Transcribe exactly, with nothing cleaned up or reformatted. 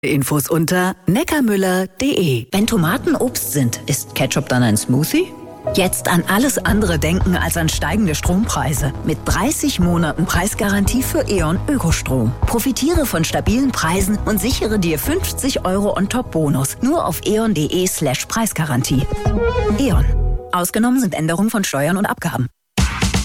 Infos unter neckarmüller punkt de. Wenn Tomaten Obst sind, ist Ketchup dann ein Smoothie? Jetzt an alles andere denken als an steigende Strompreise. Mit dreißig Monaten Preisgarantie für E.ON Ökostrom. Profitiere von stabilen Preisen und sichere dir fünfzig Euro on top Bonus. Nur auf eon punkt de slash Preisgarantie. E.ON. Ausgenommen sind Änderungen von Steuern und Abgaben.